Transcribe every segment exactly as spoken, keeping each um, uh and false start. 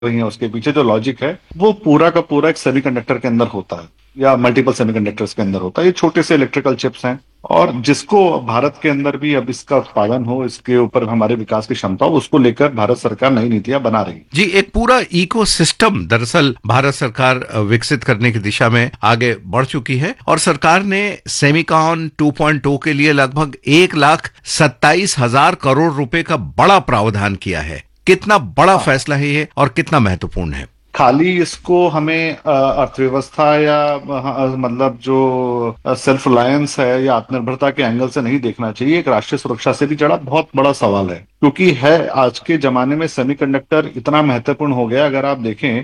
रही हैं उसके पीछे जो लॉजिक है वो पूरा का पूरा एक सेमीकंडक्टर के अंदर होता है या मल्टीपल सेमीकंडक्टर्स के अंदर होता है। ये छोटे से इलेक्ट्रिकल चिप्स हैं और जिसको भारत के अंदर भी अब इसका उत्पादन हो, इसके ऊपर हमारे विकास की क्षमता हो, उसको लेकर भारत सरकार नई नीतियां बना रही है। जी, एक पूरा इकोसिस्टम दरअसल भारत सरकार अ, विकसित करने की दिशा में आगे बढ़ चुकी है और सरकार ने सेमिकॉन टू पॉइंट ओ के लिए लगभग एक लाख सत्ताईस हजार करोड़ रुपए का बड़ा प्रावधान किया है। कितना बड़ा हाँ, फैसला है ये और कितना महत्वपूर्ण है? खाली इसको हमें अ, अर्थव्यवस्था या अ, मतलब जो सेल्फ रिलायंस है या आत्मनिर्भरता के एंगल से नहीं देखना चाहिए, एक राष्ट्रीय सुरक्षा से भी जुड़ा बहुत बड़ा सवाल है। क्योंकि है आज के जमाने में सेमीकंडक्टर इतना महत्वपूर्ण हो गया, अगर आप देखें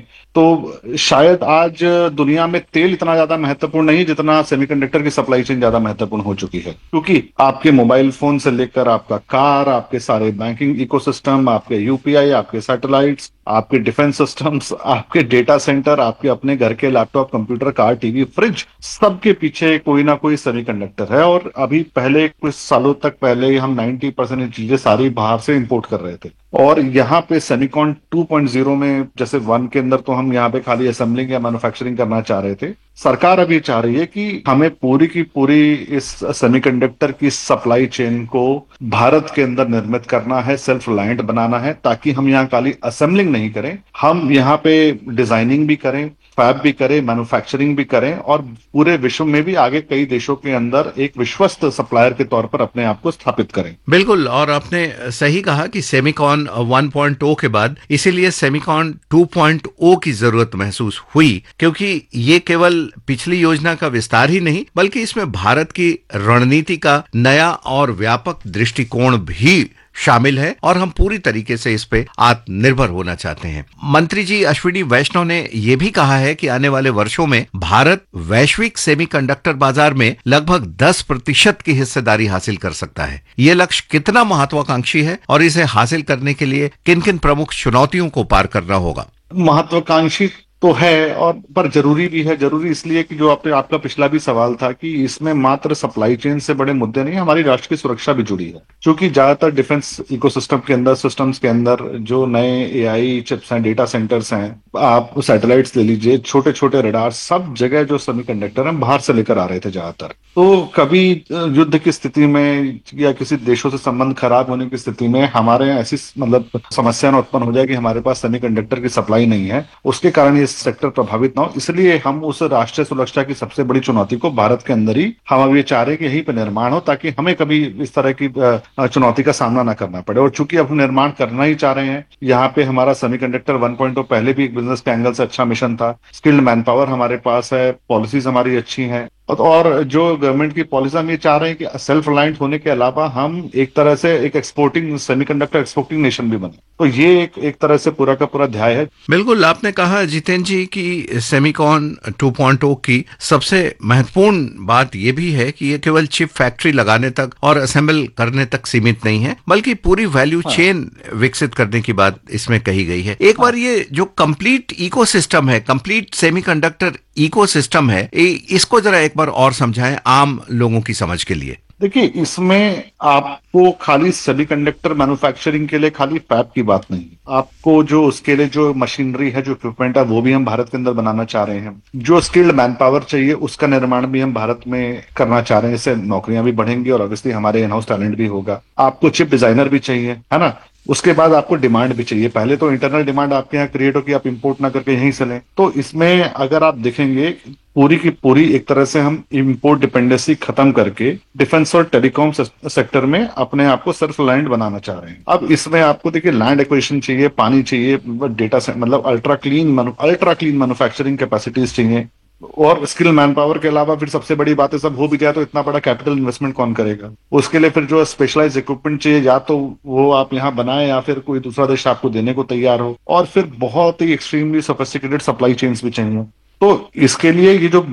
तो शायद आज दुनिया में तेल इतना ज्यादा महत्वपूर्ण नहीं है जितना सेमीकंडक्टर की सप्लाई चेन ज्यादा महत्वपूर्ण हो चुकी है। क्योंकि आपके मोबाइल फोन से लेकर आपका कार, आपके सारे बैंकिंग इकोसिस्टम, आपके यूपीआई, आपके सैटेलाइट्स, आपके डिफेंस सिस्टम्स, आपके डेटा सेंटर, आपके अपने घर के laptop, computer, car, TV, fridge, सबके पीछे कोई ना कोई सेमीकंडक्टर है। और अभी पहले कुछ सालों तक पहले हम नाइन्टी परसेंट चीजें सारी बाहर से इंपोर्ट कर रहे थे। और यहाँ पे सेमिकॉन टू पॉइंट ज़ीरो में जैसे वन के अंदर तो हम यहाँ पे खाली असेंबलिंग या मैन्युफैक्चरिंग करना चाह रहे थे, सरकार अभी चाह रही है कि हमें पूरी की पूरी इस सेमीकंडक्टर की सप्लाई चेन को भारत के अंदर निर्मित करना है, सेल्फ रिलायंट बनाना है, ताकि हम यहाँ खाली असेंबलिंग नहीं करें, हम यहाँ पे डिजाइनिंग भी करें, फैब भी करें, मैन्युफैक्चरिंग भी करें और पूरे विश्व में भी आगे कई देशों के अंदर एक विश्वस्त सप्लायर के तौर पर अपने आप को स्थापित करें। बिल्कुल, और आपने सही कहा कि सेमिकॉन वन पॉइंट ओ के बाद इसीलिए सेमिकॉन टू पॉइंट ओ की जरूरत महसूस हुई, क्योंकि ये केवल पिछली योजना का विस्तार ही नहीं बल्कि इसमें भारत की रणनीति का नया और व्यापक दृष्टिकोण भी शामिल है और हम पूरी तरीके से इस पे आत्मनिर्भर होना चाहते हैं। मंत्री जी अश्विनी वैष्णव ने यह भी कहा है कि आने वाले वर्षों में भारत वैश्विक सेमीकंडक्टर बाजार में लगभग दस प्रतिशत की हिस्सेदारी हासिल कर सकता है। ये लक्ष्य कितना महत्वाकांक्षी है और इसे हासिल करने के लिए किन किन प्रमुख चुनौतियों को पार करना होगा? महत्वाकांक्षी तो है और पर जरूरी भी है। जरूरी इसलिए कि जो आपने आपका पिछला भी सवाल था कि इसमें मात्र सप्लाई चेन से बड़े मुद्दे नहीं, हमारी राष्ट्र की सुरक्षा भी जुड़ी है। क्योंकि ज्यादातर डिफेंस इकोसिस्टम के अंदर, सिस्टम्स के अंदर जो नए एआई चिप्स हैं, डेटा सेंटर्स हैं, आप सैटेलाइट्स ले लीजिए, छोटे छोटे रडार, सब जगह जो सेमीकंडक्टर हैं बाहर से लेकर आ रहे थे ज्यादातर। तो कभी युद्ध की स्थिति में या किसी देशों से संबंध खराब होने की स्थिति में हमारे यहाँ ऐसी मतलब समस्या न उत्पन्न हो जाए कि हमारे पास सेमीकंडक्टर की सप्लाई नहीं है, उसके कारण सेक्टर प्रभावित ना हो। इसलिए हम उस राष्ट्रीय सुरक्षा की सबसे बड़ी चुनौती को भारत के अंदर ही हम अब ये चाह रहे हैं कि यहीं पर निर्माण हो, ताकि हमें कभी इस तरह की चुनौती का सामना ना करना पड़े। और चूंकि अब हम निर्माण करना ही चाह रहे हैं, यहाँ पे हमारा सेमीकंडक्टर वन पॉइंट ओ पहले भी एक बिजनेस के एंगल से अच्छा मिशन था, स्किल्ड मैन पावर हमारे पास है, पॉलिसीज हमारी अच्छी हैं, और जो गवर्नमेंट की पॉलिसी हम ये चाह रहे हैं कि सेल्फ रिलायंट होने के अलावा हम एक तरह से एक एक्सपोर्टिंग सेमीकंडक्टर एक्सपोर्टिंग नेशन भी बने। तो ये एक एक तरह से पूरा का पूरा ध्याय है। बिल्कुल, आपने कहा जितेंद्र जी कि सेमिकॉन टू पॉइंट ओ की सबसे महत्वपूर्ण बात यह भी है कि ये केवल चिप फैक्ट्री लगाने तक और असेंबल करने तक सीमित नहीं है बल्कि पूरी वैल्यू हाँ, चेन विकसित करने की बात इसमें कही गई है। एक बार ये जो कंप्लीट इकोसिस्टम है, कंप्लीट सेमीकंडक्टर इकोसिस्टम है, इसको जरा एक बार और समझाएं आम लोगों की समझ के लिए। देखिए, इसमें आपको खाली सेमीकंडक्टर मैन्युफैक्चरिंग के लिए खाली फैब की बात नहीं, आपको जो उसके लिए जो मशीनरी है, जो इक्विपमेंट है, वो भी हम भारत के अंदर बनाना चाह रहे हैं। जो स्किल्ड मैन पावर चाहिए उसका निर्माण भी हम भारत में करना चाह रहे हैं। इससे नौकरियां भी बढ़ेंगी और ऑब्वियसली हमारे इन हाउस टैलेंट भी होगा। आपको चिप डिजाइनर भी चाहिए, है ना। उसके बाद आपको डिमांड भी चाहिए। पहले तो इंटरनल डिमांड आपके यहाँ क्रिएट हो कि आप इंपोर्ट ना करके यहीं से लें। तो इसमें अगर आप देखेंगे पूरी की पूरी एक तरह से हम इंपोर्ट डिपेंडेंसी खत्म करके डिफेंस और टेलीकॉम सेक्टर में अपने आप को सेल्फ रिलायंट बनाना चाह रहे हैं। अब इसमें आपको देखिए लैंड एक्विजिशन चाहिए, पानी चाहिए, डेटा से मतलब ultra clean ultra clean manufacturing capacities चाहिए, और स्किल मैन पावर के अलावा फिर सबसे बड़ी बात है, सब हो भी गया तो इतना बड़ा कैपिटल इन्वेस्टमेंट कौन करेगा। उसके लिए फिर जो स्पेशलाइज इक्विपमेंट चाहिए, या तो वो आप यहाँ बनाए या फिर कोई दूसरा देश आपको देने को तैयार हो, और फिर बहुत ही एक्सट्रीमली सोफिस्टिकेटेड सप्लाई चेन्स भी चाहिए। तो इसके लिए ये जो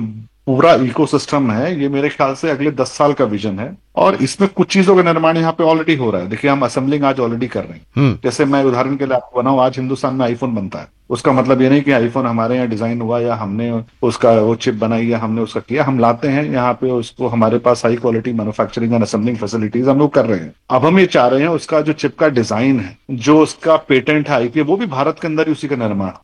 पूरा इकोसिस्टम है, ये मेरे ख्याल से अगले दस साल का विजन है। और इसमें कुछ चीजों का निर्माण यहाँ पे ऑलरेडी हो रहा है। देखिए, हम असेंबलिंग आज ऑलरेडी कर रहे हैं। हम्म। जैसे मैं उदाहरण के लिए आपको बनाऊं, आज हिंदुस्तान में आईफोन बनता है। उसका मतलब ये नहीं कि आईफोन हमारे यहाँ डिजाइन हुआ या हमने उसका वो चिप बनाई या हमने उसका किया। हम लाते हैं यहाँ पे उसको, हमारे पास high quality manufacturing and assembling facilities हम लोग कर रहे हैं। अब हम ये चाह रहे हैं उसका जो चिप का डिजाइन है, जो उसका पेटेंट है, आईपी, वो भी भारत के अंदर ही उसी का निर्माण